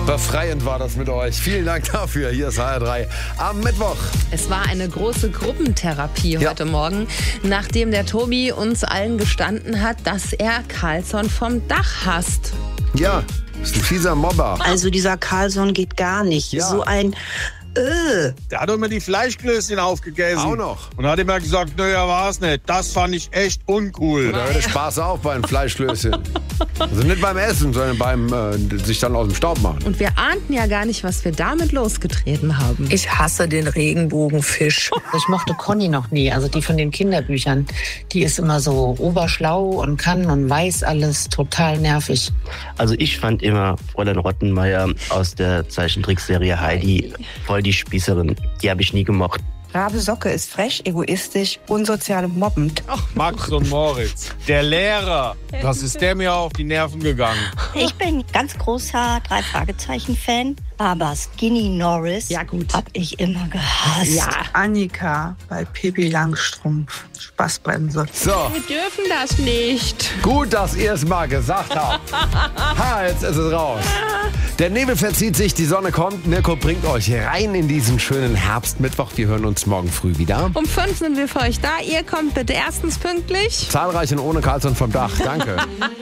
Befreiend war das mit euch. Vielen Dank dafür. Hier ist HR3 am Mittwoch. Es war eine große Gruppentherapie heute Morgen, nachdem der Tobi uns allen gestanden hat, dass er Carlsson vom Dach hasst. Ja, ist ein fieser Mobber. Also dieser Carlsson geht gar nicht. Ja. So ein Der hat doch immer die Fleischklößchen aufgegessen. Auch noch. Und hat immer gesagt, naja, war's nicht. Das fand ich echt uncool. Da hört der Spaß auf beim Fleischklößchen. Also nicht beim Essen, sondern beim sich dann aus dem Staub machen. Und wir ahnten ja gar nicht, was wir damit losgetreten haben. Ich hasse den Regenbogenfisch. Ich mochte Conny noch nie, also die von den Kinderbüchern. Die ist immer so oberschlau und kann und weiß alles, total nervig. Also ich fand immer Fräulein Rottenmeier aus der Zeichentrickserie Heidi voll die Spießerin. Die habe ich nie gemocht. Rabe Socke ist frech, egoistisch, unsozial und mobbend. Max und Moritz, der Lehrer, das ist der mir auf die Nerven gegangen. Ich bin ganz großer 3-Fragezeichen-Fan, aber Skinny Norris hab ich immer gehasst. Ja. Annika bei Pippi Langstrumpf. Spaßbremse. So, Wir dürfen das nicht. gut, dass ihr es mal gesagt habt. Ha, jetzt ist es raus. Der Nebel verzieht sich, die Sonne kommt. Mirko bringt euch rein in diesen schönen Herbstmittwoch. Wir hören uns morgen früh wieder. Um 5 sind wir für euch da. Ihr kommt bitte erstens pünktlich. Zahlreich und ohne Carlsson vom Dach. Danke.